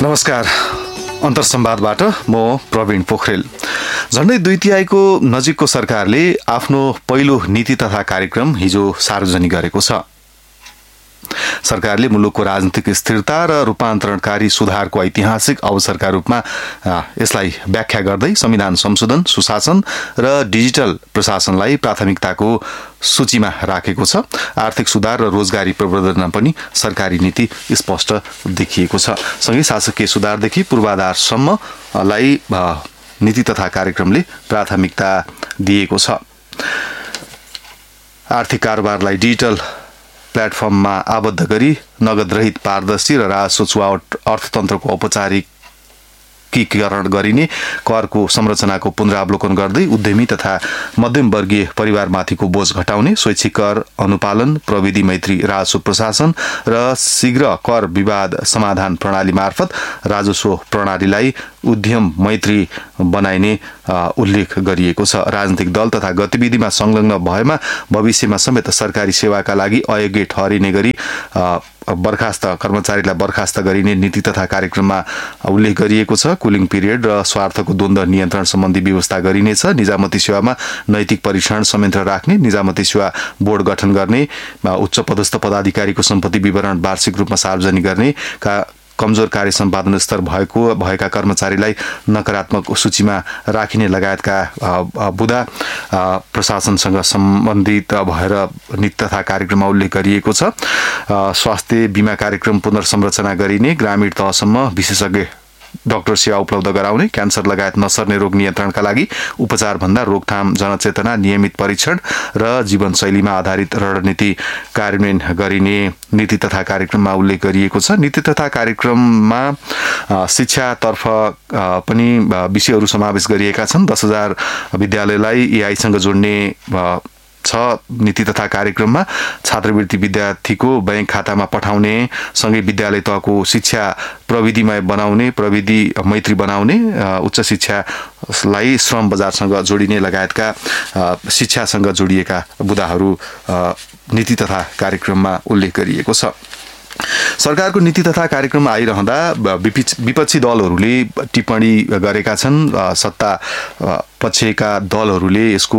नमस्कार। अन्तरसंवादबाट म प्रवीण पोखरेल। झण्डै 2/3 नजिकको सरकारले आफ्नो पहिलो नीति तथा कार्यक्रम हिजो सार्वजनिक गरेको छ। सरकारले मुलुकको राजनीतिक स्थिरता र रूपान्तरणकारी सुधारको ऐतिहासिक अवसरका रूपमा यसलाई व्याख्या गर्दै संविधान संशोधन, सुशासन र डिजिटल प्रशासनलाई प्राथमिकताको सूचीमा राखेको छ। आर्थिक सुधार र रोजगारी प्रवर्धनमा पनि सरकारी नीति स्पष्ट देखिएको छ। सँगै शासकीय सुधारदेखि पूर्वाधारसम्मलाई नीति तथा कार्यक्रमले प्राथमिकता दिएको छ। आर्थिक कारोबारलाई डिजिटल प्लेटफर्ममा आबद्ध गरी नगद रहित, पारदर्शी र राजस्व छुवावट अर्थतन्त्रको औपचारिकीकरण गरिने, करको संरचनाको पुनरावलोकन गर्दै उद्यमी तथा मध्यमवर्गीय परिवारमाथिको बोझ घटाउने, स्वैच्छिक कर अनुपालन, प्रविधि मैत्री राजस्व प्रशासन र शीघ्र कर विवाद समाधान प्रणाली मार्फत राजस्व प्रणालीलाई उद्यम मैत्री बनाइने उल्लेख गरिएको छ। राजनीतिक दल तथा गतिविधिमा संलग्न भएमा भविष्यमा समेत सरकारी सेवाका लागि अयोग्य ठहरिने गरी बर्खास्त कर्मचारीलाई बर्खास्त गरिने नीति तथा कार्यक्रममा उल्लेख गरिएको छ। कुलिङ पिरियड र स्वार्थको द्वन्द्व नियन्त्रण सम्बन्धी व्यवस्था गरिनेछ। निजामती सेवामा नैतिक परीक्षण संयन्त्र राख्ने, निजामती सेवा बोर्ड गठन गर्ने, उच्च पदस्थ पदाधिकारीको सम्पत्ति विवरण वार्षिक रूपमा सार्वजनिक गर्ने, कमजोर कार्य सम्पादन स्तर भएका कर्मचारीलाई नकारात्मक सूचीमा राखिने लगायतका बुदा प्रशासनसँग सम्बन्धित भएर नीति तथा कार्यक्रममा उल्लेख गरिएको छ। स्वास्थ्य बीमा कार्यक्रम पुनर्संरचना गरिने, ग्रामीण तहसम्म विशेषज्ञ डाक्टर सेवा उपलब्ध गराउने, क्यान्सर लगायत नसर्ने रोग नियन्त्रणका लागि उपचारभन्दा रोकथाम जनचेतना, नियमित परीक्षण र जीवनशैलीमा आधारित रणनीति कार्यान्वयन गरिने नीति तथा कार्यक्रममा उल्लेख गरिएको छ। नीति तथा कार्यक्रममा शिक्षातर्फ पनि विषयहरू समावेश गरिएका छन्। 10,000 विद्यालयलाई एआईसँग जोड्ने छ। नीति तथा कार्यक्रममा छात्रवृत्ति विद्यार्थीको बैंक खातामा पठाउने सँगै विद्यालय तहको शिक्षा प्रविधिमय बनाउने, प्रविधि मैत्री बनाउने, उच्च शिक्षालाई श्रम बजारसँग जोडिने लगायतका शिक्षासँग जोडिएका बुदाहरू नीति तथा कार्यक्रममा उल्लेख गरिएको छ। सरकारको नीति तथा कार्यक्रम आइरहँदा विपक्षी दलहरूले टिप्पणी गरेका छन्। सत्ता पक्षका दलहरूले यसको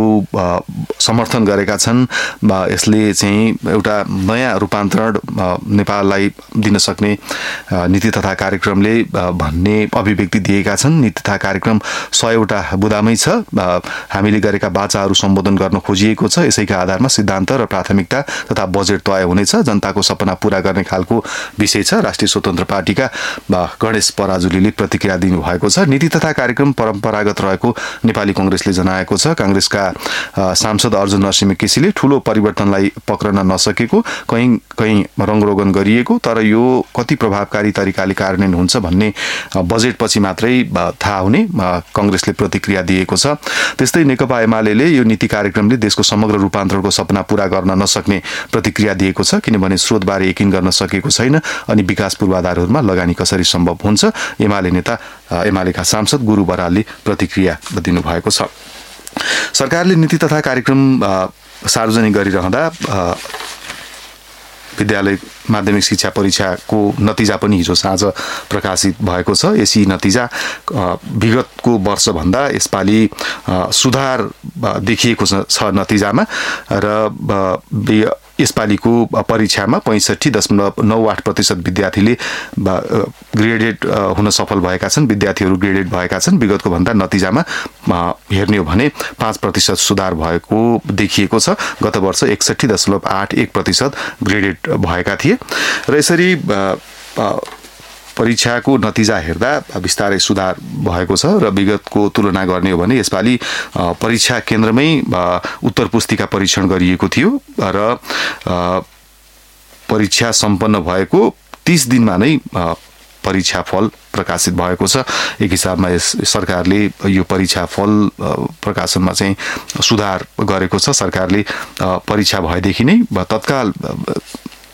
समर्थन गरेका छन्। यसले चाहिँ एउटा नयाँ रूपान्तरण नेपाललाई दिन सक्ने नीति तथा कार्यक्रमले भन्ने अभिव्यक्ति दिएका छन्। नीति तथा कार्यक्रम 100वटा बुदामै छ। हामीले गरेका बाचाहरू सम्बोधन गर्न खोजिएको छ। यसैका आधारमा सिद्धान्त र प्राथमिकता तथा बजेट तय हुनेछ। जनताको सपना पूरा गर्ने खालको विषय छ। राष्ट्रिय स्वतन्त्र पार्टीका गणेश पराजुलीले प्रतिक्रिया दिनुभएको छ। नीति तथा कार्यक्रम परम्परागत रहेको नेपाली कांग्रेसले जनाएको छ। कांग्रेसका सांसद अर्जुन नरसिंह केसीले ठूलो परिवर्तनलाई पक्रन नसकेको, कहीं रंगरोगन गरिएको, तर यो कति प्रभावकारी तरिकाले कार्यान्वयन हुन्छ भन्ने बजेटपछि मात्रै थाहा हुने कांग्रेसले प्रतिक्रिया दिएको छ। त्यस्तै नेकपा एमालेले यो नीति कार्यक्रमले देशको समग्र रूपान्तरणको सपना पूरा गर्न नसक्ने प्रतिक्रिया दिएको छ, किनभने स्रोतबारे यकिन गर्न सकेको छैन अनि विकास पूर्वाधारहरूमा लगानी कसरी सम्भव हुन्छ। एमालेका सांसद गुरु बरालले प्रतिक्रिया दिनुभएको छ। सरकारले नीति तथा कार्यक्रम सार्वजनिक गरिरहँदा विद्यालय माध्यमिक शिक्षा परीक्षाको नतिजा पनि हिजो साँझ प्रकाशित भएको छ। यसै नतिजा विगतको वर्षभन्दा यसपालि सुधार देखिएको छ नतिजामा र यसपालिको परीक्षामा 65.98% विद्यार्थीले ग्रेडेड हुन सफल भएका छन्। विद्यार्थीहरू ग्रेडेड भएका छन्। विगतको भन्दा नतिजामा हेर्ने हो भने 5% सुधार भएको देखिएको छ। गत वर्ष 61.81% ग्रेडेड भएका थिए र यसरी परीक्षाको नतिजा हेर्दा बिस्तारै सुधार भएको छ र विगतको तुलना गर्ने हो भने यसपालि परीक्षा केन्द्रमै उत्तर पुस्तिका परीक्षण गरिएको थियो र परीक्षा सम्पन्न भएको 30 दिनमा नै परीक्षा फल प्रकाशित भएको छ। एक हिसाबमा सरकारले यो परीक्षा फल प्रकाशनमा चाहिँ सुधार गरेको छ। सरकारले परीक्षा भएदेखि नै तत्काल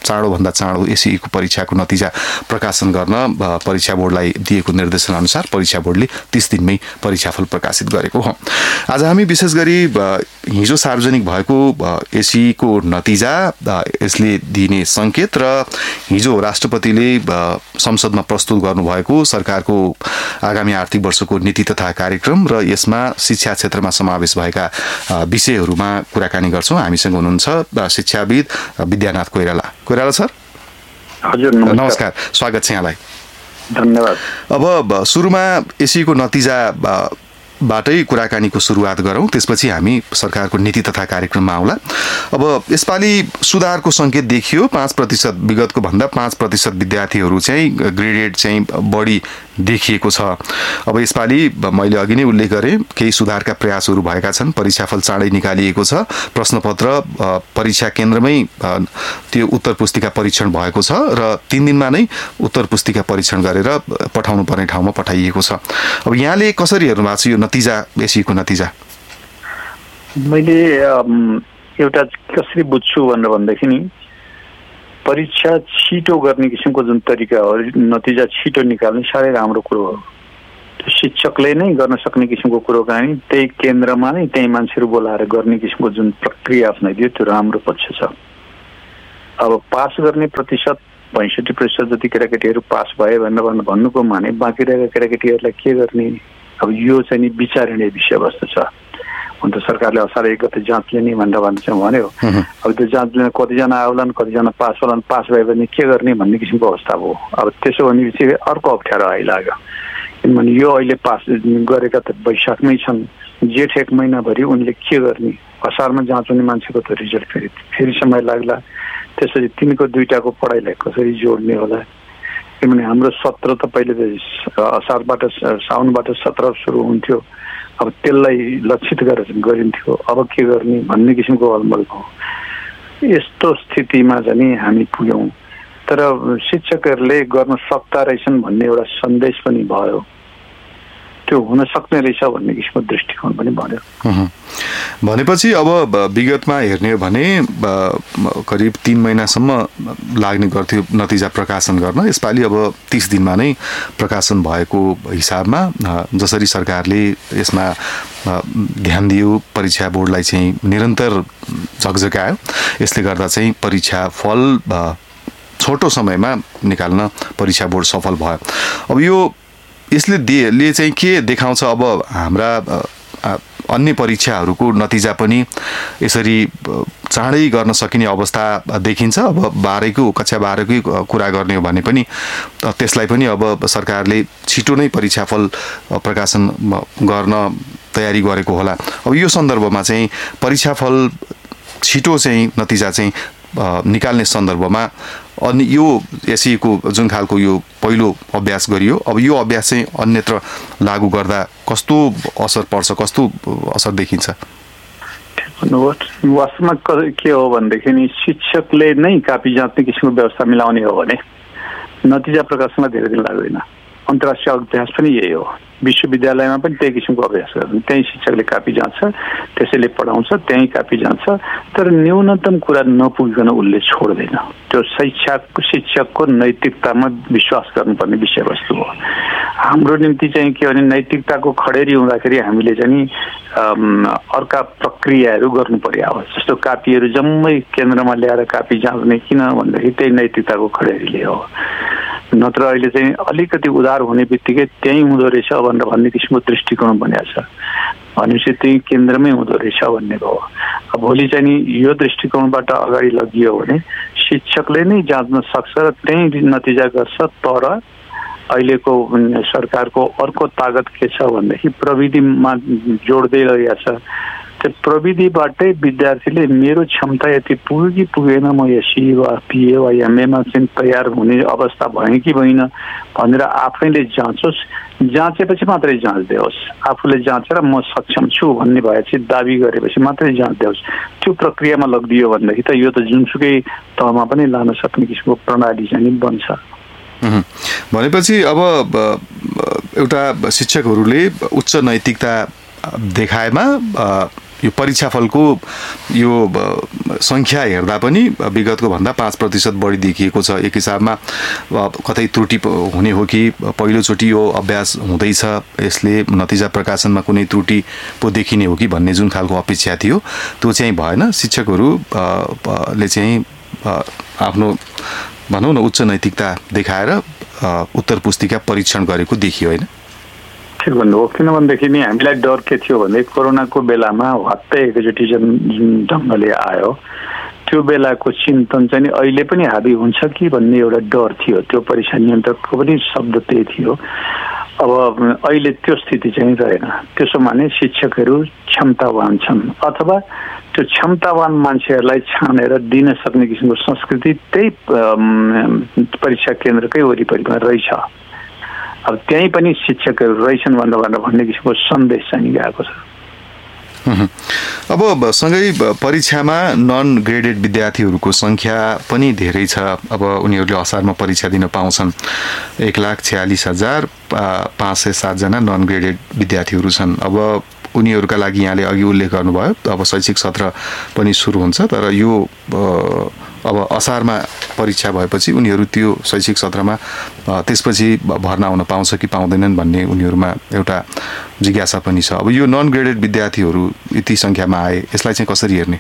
चाँडोभन्दा चाँडो एसईको परीक्षाको नतिजा प्रकाशन गर्न परीक्षा बोर्डलाई दिएको निर्देशन अनुसार परीक्षा बोर्डले 30 दिनमै परीक्षाफल प्रकाशित गरेको हो। आज हामी विशेष गरी हिजो सार्वजनिक भएको एसईको नतिजा, यसले दिने संकेत र हिजो राष्ट्रपतिले संसदमा प्रस्तुत गर्नुभएको सरकारको आगामी आर्थिक वर्षको नीति तथा कार्यक्रम र यसमा शिक्षा क्षेत्रमा समावेश भएका विषयहरूमा कुराकानी गर्छौं। हामीसँग हुनुहुन्छ शिक्षाविद विद्यानाथ कोइराला। कोइराला सर, हजुर नमस्कार, स्वागत छ यहाँलाई। धन्यवाद। अब सुरुमा एसईको नतिजा बाटै कुराकानीको सुरुवात गरौं, त्यसपछि हामी सरकारको नीति तथा कार्यक्रममा आउला। अब यसपालि सुधारको संकेत देखियो। 5% विगतको भन्दा 5% विद्यार्थीहरू चाहिँ ग्रेडेड चाहिँ बढी देखिएको छ। अब यसपालि मैले अघि नै उल्लेख गरेँ केही सुधारका प्रयासहरू भएका छन्। परीक्षाफल चाँडै निकालिएको छ। प्रश्नपत्र परीक्षा केन्द्रमै त्यो उत्तर पुस्तिका परीक्षण भएको छ र 3 दिनमा नै उत्तर पुस्तिका परीक्षण गरेर पठाउनु पर्ने ठाउँमा पठाइएको छ। अब यहाँले कसरी हेर्नु भएको छ यो नतिजा, एसईको नतिजा? मैले एउटा कसरी बुझ्छु भन्दाखेरि नि परीक्षा छिटो गर्ने किसिमको जुन तरिका हो, नतिजा छिटो निकाल्ने साह्रै राम्रो कुरो हो। त्यो शिक्षकले नै गर्न सक्ने किसिमको कुरो कहानी त्यही केन्द्रमा नै त्यही मान्छेहरू बोलाएर गर्ने किसिमको जुन प्रक्रिया अप्नाइदियो त्यो राम्रो पक्ष छ। अब पास गर्ने प्रतिशत 65% जति केटाकेटीहरू पास भए भनेर भन्नुको माने बाँकी रहेका केटाकेटीहरूलाई के गर्ने? अब यो चाहिँ नि विचारणीय विषयवस्तु छ। हुन त सरकारले असार 1 गते जाँच लिने भनेर चाहिँ भन्यो। अब त्यो जाँच लिन कतिजना आउलान्, कतिजना पास होलान्, पास भए भने के गर्ने भन्ने किसिमको अवस्था हो। अब त्यसो भनेपछि अर्को अप्ठ्यारो आइलाग्यो। किनभने यो अहिले पास गरेका त वैशाखमै छन्, जेठ 1 महिनाभरि उनले के गर्ने? असारमा जाँच हुने मान्छेको त रिजल्ट फेरि समय लाग्ला। त्यसपछि तिनको दुईटाको पढाइलाई कसरी जोड्ने होला? किनभने हाम्रो सत्र त पहिले त असारबाट साउनबाट सत्र सुरु हुन्थ्यो। अब त्यसलाई लक्षित गरेर गरिन्थ्यो। अब के गर्ने भन्ने किसिमको अलमल भयो। यस्तो स्थितिमा चाहिँ हामी पुग्यौँ। तर शिक्षकहरूले गर्न सक्दा रहेछन् भन्ने एउटा सन्देश पनि भयो। त्यो हुन सक्ने रहेछ भन्ने किसिमको दृष्टिकोण पनि भन्यो। भनेपछि अब विगतमा हेर्ने हो भने करिब 3 महिनासम्म लाग्ने गर्थ्यो नतिजा प्रकाशन गर्न। यसपालि अब 30 दिनमा नै प्रकाशन भएको हिसाबमा जसरी सरकारले यसमा ध्यान दियो, परीक्षा बोर्डलाई चाहिँ निरन्तर झकझकायो, यसले गर्दा चाहिँ परीक्षा फल छोटो समयमा निकाल्न परीक्षा बोर्ड सफल भयो। अब यो यसले चाहिँ के देखाउँछ? अब हाम्रा अन्य परीक्षाहरूको नतिजा पनि यसरी चाँडै गर्न सकिने अवस्था देखिन्छ। अब कक्षा 12कै कुरा गर्ने हो भने पनि त्यसलाई पनि अब सरकारले छिटो नै परीक्षाफल प्रकाशन गर्न तयारी गरेको होला। अब यो सन्दर्भमा चाहिँ परीक्षाफल छिटो चाहिँ नतिजा चाहिँ निकाल्ने सन्दर्भमा अनि यो एसईको जुन खालको यो पहिलो अभ्यास गरियो, अब यो अभ्यास चाहिँ अन्यत्र लागू गर्दा कस्तो असर पर्छ, कस्तो असर देखिन्छ? वास्तवमा के हो भनेदेखि नि शिक्षकले नै कापी जाँच्ने किसिमको व्यवस्था मिलाउने हो भने नतिजा प्रकाशनमा धेरै दिन लाग्दैन। अन्तर्राष्ट्रिय अभ्यास पनि यही हो। विश्वविद्यालयमा पनि त्यही किसिमको अभ्यास गर्छ। त्यही शिक्षकले कापी जाँच्छ, त्यसैले पढाउँछ, त्यही कापी जाँच्छ। तर न्यूनतम कुरा नपुगिकन उसले छोड्दैन। त्यो शिक्षकको नैतिकतामा विश्वास गर्नुपर्ने विषयवस्तु हो। हाम्रो निम्ति चाहिँ के भने नैतिकताको खडेरी हुँदाखेरि हामीले चाहिँ अर्का प्रक्रियाहरू गर्नु पर्यो। अब जस्तो कापीहरू जम्मै केन्द्रमा ल्याएर कापी जाँच्ने किन भन्दाखेरि त्यही नैतिकताको खडेरीले हो। नत्र अहिले चाहिँ अलिकति उधार हुने बित्तिकै त्यही हुँदो रहेछ भनेर भन्ने किसिमको दृष्टिकोण बनिएको छ। भनेपछि त्यही केन्द्रमै हुँदो रहेछ भन्ने भयो। अब भोलि चाहिँ नि यो दृष्टिकोणबाट अगाडि लगियो भने शिक्षकले नै जाँच्न सक्छ र त्यही नतिजा गर्छ। तर अहिलेको सरकारको अर्को तागत के छ भनेदेखि प्रविधिमा जोड्दै गएको छ। त्यो प्रविधिबाटै विद्यार्थीले मेरो क्षमता यति पुग्यो कि पुगेन, म एसई वा पिए वा एमएमा चाहिँ तयार हुने अवस्था भयो कि भएन भनेर आफैले जाँचोस्। जाँचेपछि मात्रै जाँच दियोस्। आफूले जाँचेर म सक्षम छु भन्ने भएपछि दाबी गरेपछि मात्रै जाँच दियोस्। त्यो प्रक्रियामा लगिदियो भनेदेखि त यो त जुनसुकै तहमा पनि लान सक्ने किसिमको प्रणाली चाहिँ बन्छ। भनेपछि अब एउटा शिक्षकहरूले उच्च नैतिकता देखाएमा यो परीक्षाफलको यो संख्या हेर्दा पनि विगतको भन्दा 5% बढी देखिएको छ। एक हिसाबमा कतै त्रुटि हुने हो कि पहिलोचोटि यो अभ्यास हुँदैछ, यसले नतिजा प्रकाशनमा कुनै त्रुटि पो देखिने हो कि भन्ने जुन खालको अपेक्षा थियो त्यो चाहिँ भएन। शिक्षकहरूले चाहिँ आफ्नो भनौँ न उच्च नैतिकता देखाएर उत्तर पुस्तिका परीक्षण गरेको देखियो होइन? ठिक भन्नुभयो। किनभनेदेखि नि हामीलाई डर के थियो भने कोरोनाको बेलामा हत्तै एकैचोटि जुन ढङ्गले आयो त्यो बेलाको चिन्तन चाहिँ अहिले पनि हाबी हुन्छ कि भन्ने एउटा डर थियो। त्यो परीक्षा नियन्त्रकको पनि शब्द त्यही थियो। अब अहिले त्यो स्थिति चाहिँ रहेन। त्यसो भने शिक्षकहरू क्षमतावान छन् अथवा त्यो क्षमतावान मान्छेहरूलाई छानेर दिन सक्ने किसिमको संस्कृति त्यही परीक्षा केन्द्रकै वरिपरिमा रहेछ। अब त्यहीँ पनि शिक्षकहरू रहेछन् भनेर भन्ने किसिमको सन्देश चाहिँ गएको छ। अब सँगै परीक्षामा नन ग्रेडेड विद्यार्थीहरूको संख्या पनि धेरै छ। अब उनीहरूले असारमा परीक्षा दिन पाउँछन्। 1,46,507 जना नन ग्रेडेड विद्यार्थीहरू छन्। अब उनीहरूका लागि यहाँले अघि उल्लेख गर्नुभयो अब शैक्षिक सत्र पनि सुरु हुन्छ, तर यो अब असारमा परीक्षा भएपछि उनीहरू त्यो शैक्षिक सत्रमा त्यसपछि भर्ना हुन पाउँछ कि पाउँदैनन् भन्ने उनीहरूमा एउटा जिज्ञासा पनि छ। अब यो नन ग्रेडेड विद्यार्थीहरू यति सङ्ख्यामा आए, यसलाई चाहिँ कसरी हेर्ने?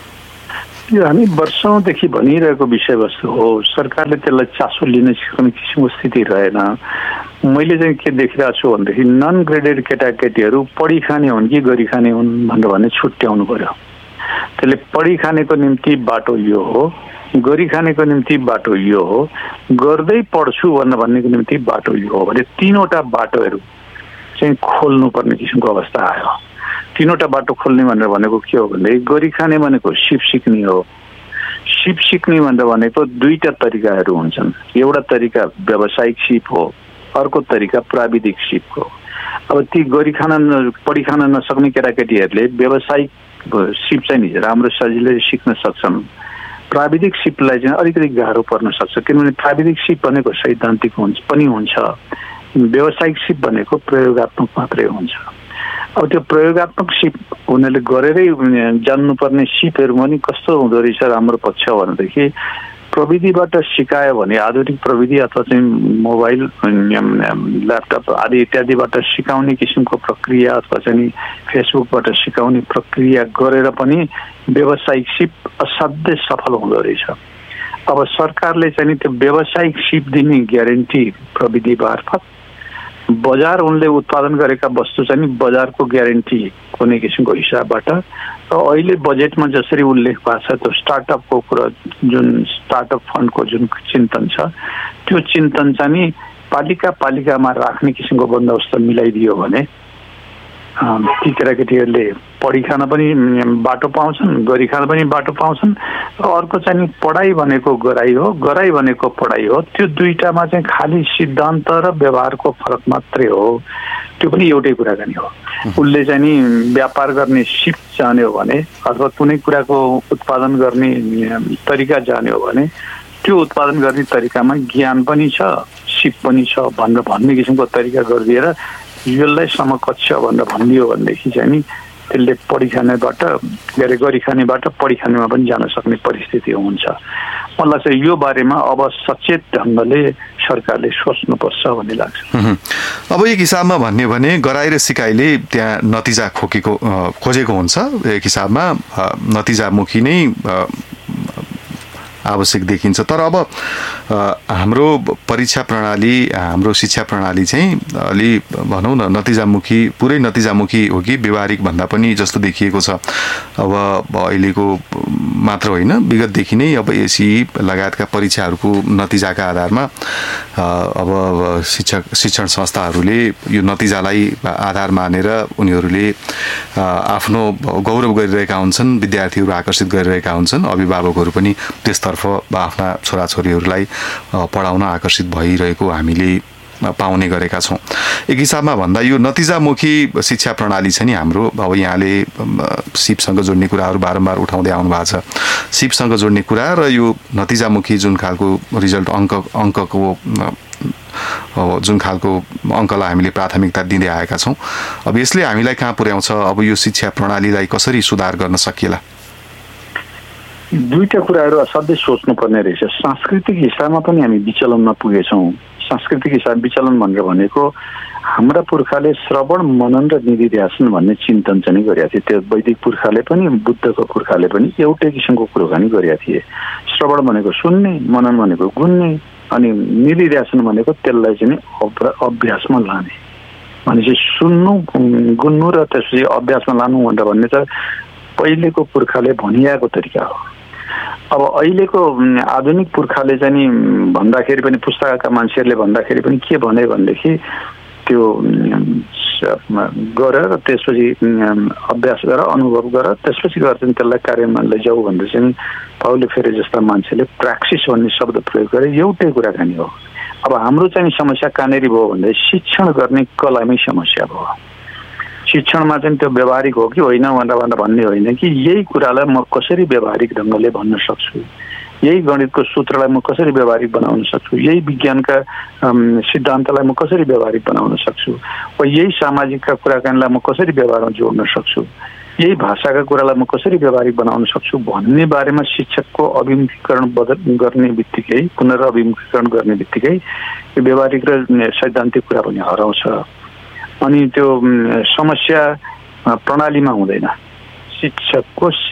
यो हामी वर्षौँदेखि भनिरहेको विषयवस्तु हो। सरकारले त्यसलाई चासो लिन सक्ने किसिमको स्थिति रहेन। मैले चाहिँ के देखिरहेको छु भनेदेखि नन ग्रेडेड केटाकेटीहरू पढी खाने हुन् कि गरी खाने हुन् भनेर भने छुट्याउनु पर्यो। त्यसले पढी खानेको निम्ति बाटो यो हो, गरी खानेको निम्ति बाटो यो हो, गर्दै पढ्छु भन्नेको निम्ति बाटो यो हो भने तीनवटा बाटोहरू चाहिँ खोल्नुपर्ने किसिमको अवस्था आयो। तीनवटा बाटो खोल्ने भनेर भनेको के हो भने गरी खाने भनेको सिप सिक्ने हो। सिप सिक्ने भनेर भनेको दुईटा तरिकाहरू हुन्छन्। एउटा तरिका व्यावसायिक सिप हो, अर्को तरिका प्राविधिक सिप हो। अब ती गरी खान पढी खान नसक्ने केटाकेटीहरूले व्यावसायिक सिप चाहिँ नि राम्रो सजिलै सिक्न सक्छन्। प्राविधिक सिपलाई चाहिँ अलिकति गाह्रो पर्न सक्छ, किनभने प्राविधिक सिप भनेको सैद्धान्तिक पनि हुन्छ, व्यावसायिक सिप भनेको प्रयोगात्मक मात्रै हुन्छ। अब त्यो प्रयोगात्मक सिप उनीहरूले गरेरै जान्नुपर्ने सिपहरू पनि कस्तो हुँदो रहेछ राम्रो पक्ष भनेदेखि प्रविधिबाट सिकायो भने आधुनिक प्रविधि अथवा चाहिँ मोबाइल ल्यापटप आदि इत्यादिबाट सिकाउने किसिमको प्रक्रिया अथवा चाहिँ फेसबुकबाट सिकाउने प्रक्रिया गरेर पनि व्यावसायिक सिप असाध्यै सफल हुँदो रहेछ। अब सरकारले चाहिँ त्यो व्यावसायिक सिप दिने ग्यारेन्टी प्रविधि मार्फत बजार उनले उत्पादन गरेका वस्तु चाहिँ बजारको ग्यारेन्टी कुनै किसिमको हिसाबबाट अहिले बजेटमा जसरी उल्लेख भएको छ त्यो स्टार्टअपको कुरा, जुन स्टार्टअप फन्डको जुन चिन्तन छ त्यो चिन्तन चाहिँ पालिकामा राख्ने किसिमको बन्दोबस्त मिलाइदियो भने ती केटाकेटीहरूले पढी खान पनि बाटो पाउँछन्, गरी खान पनि बाटो पाउँछन्। अर्को चाहिँ पढाइ भनेको गराइ हो, गराइ भनेको पढाइ हो। त्यो दुईटामा चाहिँ खालि सिद्धान्त र व्यवहारको फरक मात्रै हो। त्यो पनि एउटै कुराकानी हो। उसले चाहिँ नि व्यापार गर्ने सिप जान्यो भने अथवा कुनै कुराको उत्पादन गर्ने तरिका जान्यो भने त्यो उत्पादन गर्ने तरिकामा ज्ञान पनि छ, सिप पनि छ भनेर भन्ने किसिमको तरिका गरिदिएर यसलाई समकक्ष भनेर भनिदियो भनेदेखि चाहिँ नि त्यसले पढी खानेबाट गरी खानेबाट पढी खानेमा पनि जान सक्ने परिस्थिति हुन्छ। मलाई चाहिँ यो बारेमा अब सचेत ढङ्गले सरकारले सोच्नुपर्छ भन्ने लाग्छ। अब एक हिसाबमा भन्यो भने गराइ र सिकाइले त्यहाँ नतिजा खोजेको हुन्छ। एक हिसाबमा नतिजामुखी नै आवश्यक देखिन्छ। तर अब हाम्रो परीक्षा प्रणाली, हाम्रो शिक्षा प्रणाली चाहिँ अलि भनौँ न नतिजामुखी, पुरै नतिजामुखी हो कि व्यवहारिक भन्दा पनि जस्तो देखिएको छ। अब अहिलेको मात्र होइन, विगतदेखि नै अब एसी लगायतका परीक्षाहरूको नतिजाका आधारमा अब शिक्षण संस्थाहरूले यो नतिजालाई आधार मानेर उनीहरूले आफ्नो गौरव गरिरहेका हुन्छन्, विद्यार्थीहरू आकर्षित गरिरहेका हुन्छन्, अभिभावकहरू पनि त्यसतर्फ आफ्ना छोराछोरीहरूलाई पढाउन आकर्षित भइरहेको हामीले पाउने गरेका छौँ। एक हिसाबमा भन्दा यो नतिजामुखी शिक्षा प्रणाली छ नि हाम्रो। अब यहाँले सिपसँग जोड्ने कुराहरू बारम्बार उठाउँदै आउनु भएको छ। सिपसँग जोड्ने कुरा र यो नतिजामुखी जुन खालको रिजल्ट अङ्कको अब जुन खालको अङ्कलाई हामीले प्राथमिकता दिँदै आएका छौँ, अब यसले हामीलाई कहाँ पुर्याउँछ? अब यो शिक्षा प्रणालीलाई कसरी सुधार गर्न सकिएला? दुईटा कुराहरू असाध्यै सोच्नुपर्ने रहेछ। सांस्कृतिक हिसाबमा पनि हामी विचलनमा पुगेछौँ। सांस्कृतिक हिसाब विचलन भनेर भनेको हाम्रा पुर्खाले श्रवण, मनन र निधिध्यासन भन्ने चिन्तन चाहिँ गरेका थिए। त्यो वैदिक पुर्खाले पनि बुद्धको पुर्खाले पनि एउटै किसिमको कुराकानी गरेका थिए। श्रवण भनेको सुन्ने, मनन भनेको गुन्ने, अनि निधिध्यासन भनेको त्यसलाई चाहिँ अभ्यासमा लाने। भनेपछि सुन्नु, गुन्नु र त्यसपछि अभ्यासमा लानु भनेर भन्ने त पहिलेको पुर्खाले भनिएको तरिका हो। अब अहिलेको आधुनिक पुर्खाले चाहिँ भन्दाखेरि पनि, पुस्ताका मान्छेहरूले भन्दाखेरि पनि के भने भनेदेखि त्यो गर र त्यसपछि अभ्यास गर, अनुभव गर, त्यसपछि गएर चाहिँ त्यसलाई कार्यमा लैजाऊ भनेर चाहिँ पाउले फेरे जस्ता मान्छेले प्र्याक्टिस भन्ने शब्द प्रयोग गरे। एउटै कुराकानी हो। अब हाम्रो चाहिँ समस्या कहाँनिर भयो भन्दा शिक्षण गर्ने कलामै समस्या भयो। शिक्षणमा चाहिँ त्यो व्यावहारिक हो कि होइन भनेर भन्ने होइन कि यही कुरालाई म कसरी व्यावहारिक ढङ्गले भन्न सक्छु, यही गणितको सूत्रलाई म कसरी व्यावहारिक बनाउन सक्छु, यही विज्ञानका सिद्धान्तलाई म कसरी व्यावहारिक बनाउन सक्छु, वा यही सामाजिकका कुराकानीलाई म कसरी व्यवहारमा जोड्न सक्छु, यही भाषाका कुरालाई म कसरी व्यावहारिक बनाउन सक्छु भन्ने बारेमा शिक्षकको अभिमुखीकरण गर्ने बित्तिकै, पुनर्अभिमुखीकरण गर्ने बित्तिकै यो व्यावहारिक र सैद्धान्तिक कुरा पनि हराउँछ। अनि त्यो समस्या प्रणालीमा हुँदैन, शिक्षकको